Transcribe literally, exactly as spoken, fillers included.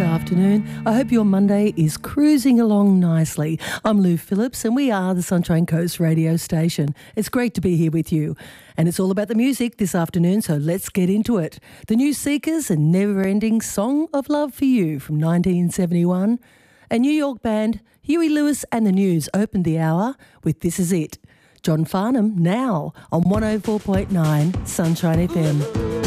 afternoon. I hope your Monday is cruising along nicely. I'm Lou Phillips and we are the Sunshine Coast radio station. It's great to be here with you. And it's all about the music this afternoon, so let's get into it. The New Seekers and Never Ending Song of Love for You from nineteen seventy-one. A New York band, Huey Lewis and the News, opened the hour with This Is It. John Farnham now on one oh four point nine Sunshine F M.